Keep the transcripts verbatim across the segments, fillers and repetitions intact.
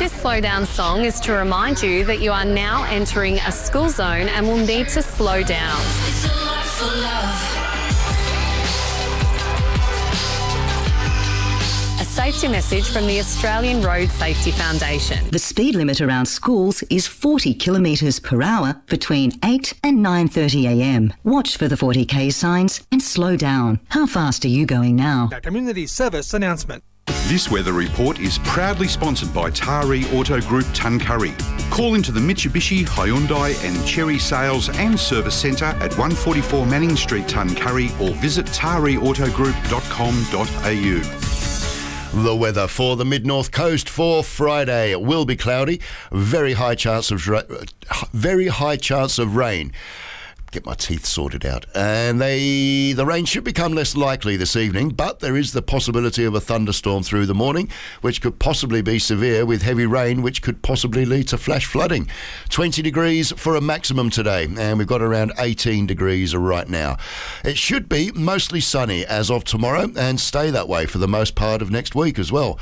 This slow down song is to remind you that you are now entering a school zone and will need to slow down. It's a lot for love. A safety message from the Australian Road Safety Foundation. The speed limit around schools is forty kilometres per hour between eight and nine thirty a m. Watch for the forty k signs and slow down. How fast are you going now? A community service announcement. This weather report is proudly sponsored by Taree Auto Group Tuncurry. Call into the Mitsubishi, Hyundai and Chery Sales and Service Centre at one forty-four Manning Street, Tuncurry, or visit taree auto group dot com dot a u. The weather for the mid-north coast for Friday will be cloudy. Very high chance of ra- very high chance of rain. Get my teeth sorted out. And they the rain should become less likely this evening, but there is the possibility of a thunderstorm through the morning, which could possibly be severe, with heavy rain, which could possibly lead to flash flooding. twenty degrees for a maximum today, and we've got around eighteen degrees right now. It should be mostly sunny as of tomorrow, and stay that way for the most part of next week as well.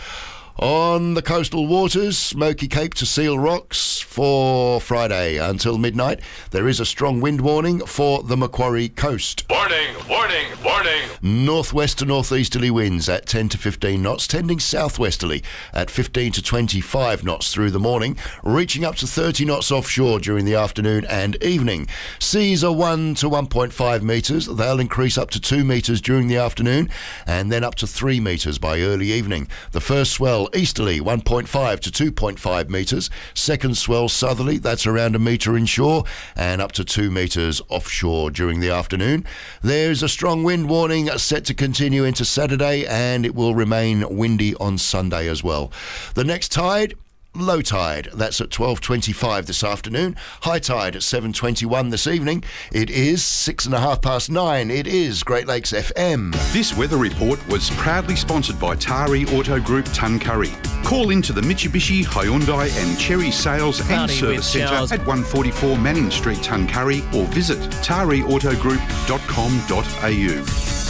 On the coastal waters, Smoky Cape to Seal Rocks for Friday until midnight. There is a strong wind warning for the Macquarie coast. Warning, warning, warning. Northwest to northeasterly winds at ten to fifteen knots, tending southwesterly at fifteen to twenty-five knots through the morning, reaching up to thirty knots offshore during the afternoon and evening. Seas are one to one point five metres. They'll increase up to two metres during the afternoon and then up to three metres by early evening. The first swell easterly one point five to two point five metres. Second swell southerly, that's around a metre inshore and up to two metres offshore during the afternoon. There's a strong wind warning set to continue into Saturday, and it will remain windy on Sunday as well. The next tide, low tide, that's at twelve twenty-five this afternoon. High tide at seven twenty-one this evening. It is six and a half past nine. It is Great Lakes F M. This weather report was proudly sponsored by Taree Auto Group Tuncurry. Call into the Mitsubishi, Hyundai and Chery Sales and Cloudy Service with Centre showers. at one forty-four Manning Street, Tuncurry, or visit taree auto group dot com dot a u.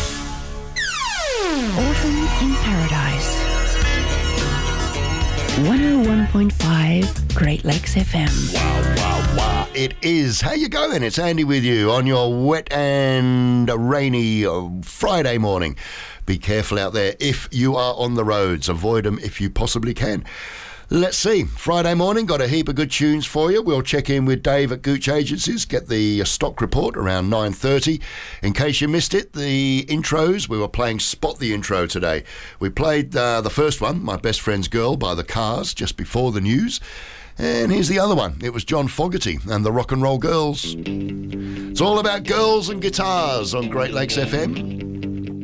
Autumn in Paradise. one oh one point five Great Lakes F M. Wow, wow, wow. It is. How you going? It's Andy with you on your wet and rainy uh, Friday morning. Be careful out there if you are on the roads. Avoid them if you possibly can. Let's see. Friday morning, got a heap of good tunes for you. We'll check in with Dave at Gooch Agencies, get the stock report around nine thirty. In case you missed it, the intros, we were playing Spot the Intro today. We played uh, the first one, My Best Friend's Girl by The Cars, just before the news. And here's the other one. It was John Fogerty and the Rock and Roll Girls. It's all about girls and guitars on Great Lakes F M.